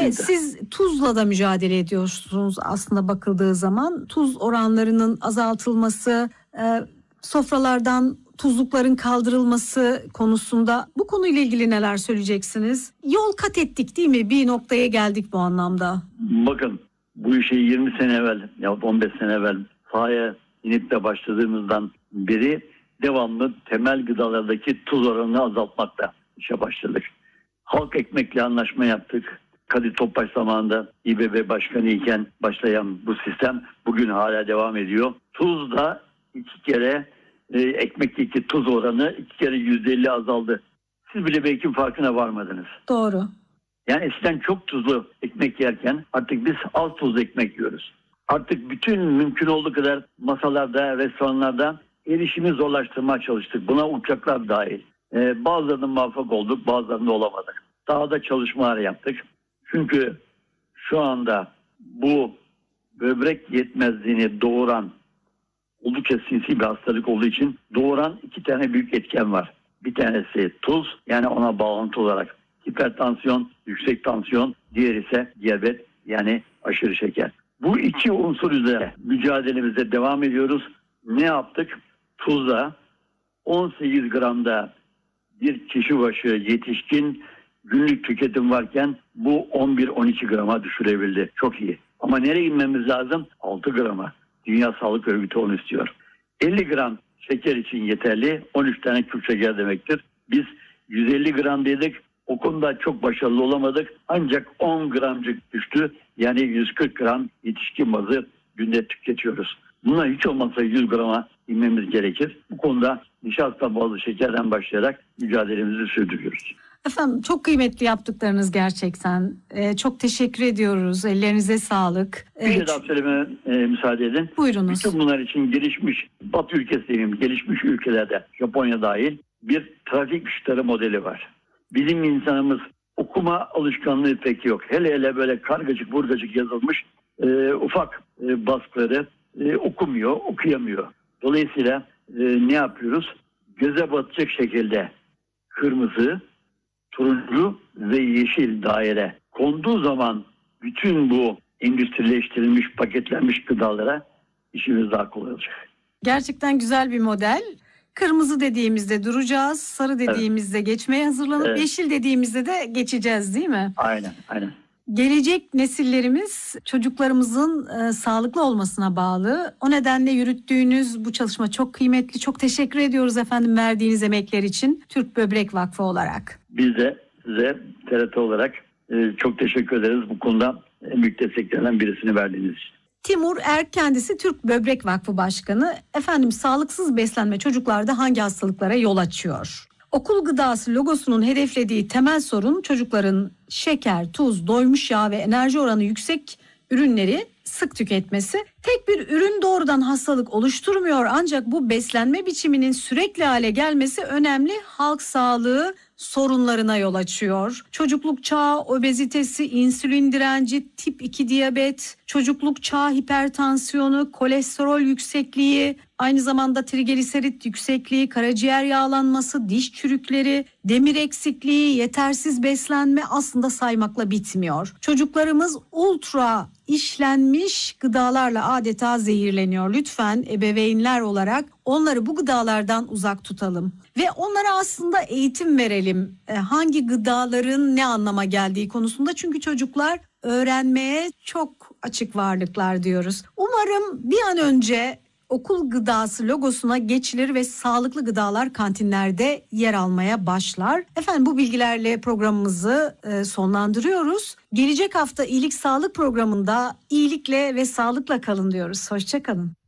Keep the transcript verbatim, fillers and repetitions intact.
Ve siz tuzla da mücadele ediyorsunuz aslında bakıldığı zaman. Tuz oranlarının azaltılması, e, sofralardan tuzlukların kaldırılması konusunda bu konuyla ilgili neler söyleyeceksiniz? Yol kat ettik değil mi? Bir noktaya geldik bu anlamda. Bakın bu işe yirmi sene evvel ya on beş sene evvel sahaya inip de başladığımızdan beri devamlı temel gıdalardaki tuz oranını azaltmakla işe başladık. Halk ekmekle anlaşma yaptık. Kadir Topbaş zamanında İBB Başkanı iken başlayan bu sistem bugün hala devam ediyor. Tuz da iki kere e, ekmekteki tuz oranı iki kere yüzde elli azaldı. Siz bile belki farkına varmadınız. Doğru. Yani eskiden çok tuzlu ekmek yerken artık biz az tuzlu ekmek yiyoruz. Artık bütün mümkün olduğu kadar masalarda, restoranlarda erişimi zorlaştırmaya çalıştık. Buna uçaklar dahil. Ee, bazılarında muvaffak olduk, bazılarında olamadık. Daha da çalışmalar yaptık. Çünkü şu anda bu böbrek yetmezliğini doğuran oldukça sinsi bir hastalık olduğu için doğuran iki tane büyük etken var. Bir tanesi tuz, yani ona bağlantı olarak hipertansiyon, yüksek tansiyon, diğer ise diyabet, yani aşırı şeker. Bu iki unsur üzerine mücadelemize devam ediyoruz. Ne yaptık? Tuzla on sekiz gramda bir kişi başı yetişkin günlük tüketim varken bu on bir on iki grama düşürebildi. Çok iyi. Ama nereye inmemiz lazım? altı grama. Dünya Sağlık Örgütü onu istiyor. elli gram şeker için yeterli. on üç tane küp şeker demektir. Biz yüz elli gram dedik. O konuda çok başarılı olamadık. Ancak on gramcık düştü. Yani yüz kırk gram yetişkin bazı günde tüketiyoruz. Buna hiç olmazsa yüz grama inmemiz gerekir. Bu konuda nişasta bazlı şekerden başlayarak mücadelemizi sürdürüyoruz. Efendim çok kıymetli yaptıklarınız gerçekten. Ee, çok teşekkür ediyoruz. Ellerinize sağlık. Bir şey daha söylemeye e, müsaade edin. Buyurunuz. Bütün bunlar için gelişmiş, Batı ülkesi diyeyim, gelişmiş ülkelerde, Japonya dahil bir trafik ışıkları modeli var. Bizim insanımız okuma alışkanlığı pek yok. Hele hele böyle kargacık burgacık yazılmış e, ufak e, baskıları e, okumuyor, okuyamıyor. Dolayısıyla e, ne yapıyoruz? Göze batacak şekilde kırmızı, turuncu ve yeşil daire konduğu zaman bütün bu endüstrileştirilmiş, paketlenmiş gıdalara işimiz daha kolay olacak. Gerçekten güzel bir model. Kırmızı dediğimizde duracağız, sarı dediğimizde evet. geçmeye hazırlanıp evet. yeşil dediğimizde de geçeceğiz değil mi? Aynen, aynen. Gelecek nesillerimiz çocuklarımızın e, sağlıklı olmasına bağlı. O nedenle yürüttüğünüz bu çalışma çok kıymetli. Çok teşekkür ediyoruz efendim verdiğiniz emekler için Türk Böbrek Vakfı olarak. Biz de size T R T olarak e, çok teşekkür ederiz bu konuda en büyük desteklerden birisini verdiğiniz için. Timur Erk kendisi Türk Böbrek Vakfı Başkanı. Efendim sağlıksız beslenme çocuklarda hangi hastalıklara yol açıyor? Okul gıdası logosunun hedeflediği temel sorun çocukların şeker, tuz, doymuş yağ ve enerji oranı yüksek ürünleri sık tüketmesi. Tek bir ürün doğrudan hastalık oluşturmuyor ancak bu beslenme biçiminin sürekli hale gelmesi önemli halk sağlığı sorunlarına yol açıyor. Çocukluk çağı obezitesi, insülin direnci, tip iki diyabet, çocukluk çağı hipertansiyonu, kolesterol yüksekliği, aynı zamanda trigliserit yüksekliği, karaciğer yağlanması, diş çürükleri, demir eksikliği, yetersiz beslenme aslında saymakla bitmiyor. Çocuklarımız ultra işlenmiş gıdalarla adeta zehirleniyor. Lütfen ebeveynler olarak onları bu gıdalardan uzak tutalım ve onlara aslında eğitim verelim. E, hangi gıdaların ne anlama geldiği konusunda, çünkü çocuklar öğrenmeye çok açık varlıklar diyoruz. Umarım bir an önce okul gıdası logosuna geçilir ve sağlıklı gıdalar kantinlerde yer almaya başlar. Efendim bu bilgilerle programımızı e, sonlandırıyoruz. Gelecek hafta iyilik sağlık programında iyilikle ve sağlıkla kalın diyoruz. Hoşça kalın.